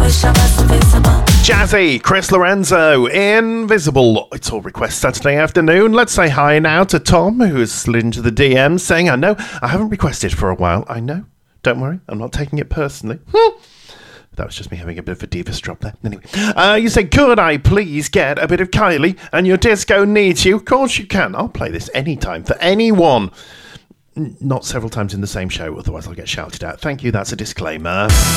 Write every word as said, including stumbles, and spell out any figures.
Jazzy, Chris Lorenzo, Invisible. It's all request Saturday afternoon. Let's say hi now to Tom, who has slid into the D Ms saying, I know, I haven't requested for a while. I know. Don't worry, I'm not taking it personally. That was just me having a bit of a Divas drop there. Anyway, uh, you say, could I please get a bit of Kylie and Your Disco Needs You? Of course you can. I'll play this anytime for anyone. N- not several times in the same show, otherwise I'll get shouted at. Thank you, that's a disclaimer.